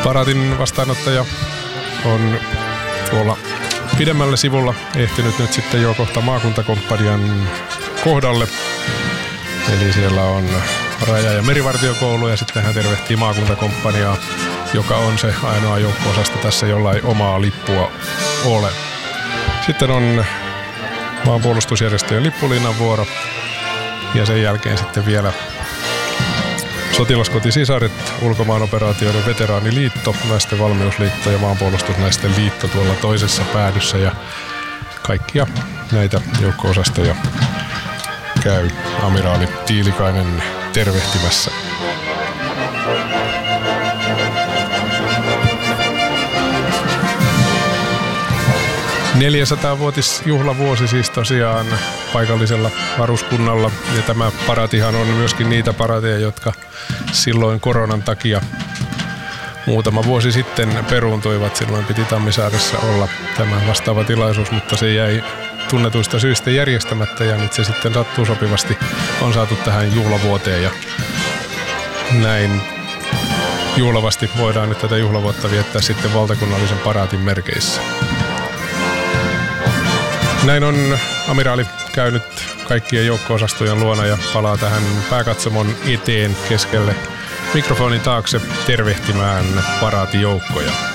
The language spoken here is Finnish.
Paraatin vastaanottaja on tuolla pidemmällä sivulla ehtinyt nyt sitten jo kohta maakuntakomppanian kohdalle. Eli siellä on raja- ja merivartiokoulu ja sitten hän tervehtii maakuntakomppaniaa, joka on se ainoa joukko-osasto tässä, jolla ei omaa lippua ole. Sitten on maanpuolustusjärjestöjen lippulinnan vuoro ja sen jälkeen sitten vielä Sotilaskotisisaret, ulkomaanoperaatioiden veteraaniliitto, Naisten valmiusliitto ja maanpuolustusnaisten liitto tuolla toisessa päädyssä ja kaikkia näitä joukko-osastoja käy amiraali Tiilikainen tervehtimässä. ...400-vuotisjuhlavuosi siis tosiaan paikallisella varuskunnalla. Ja tämä paraatihan on myöskin niitä paraateja, jotka silloin koronan takia muutama vuosi sitten peruuntuivat. Silloin piti Tammisaaressa olla tämä vastaava tilaisuus, mutta se jäi tunnetuista syistä järjestämättä ja nyt se sitten sattuu sopivasti on saatu tähän juhlavuoteen ja näin juhlavasti voidaan nyt tätä juhlavuotta viettää sitten valtakunnallisen paraatin merkeissä. Näin on amiraali käynyt kaikkien joukko-osastojen luona ja palaa tähän pääkatsomon eteen keskelle mikrofonin taakse tervehtimään paraatijoukkoja.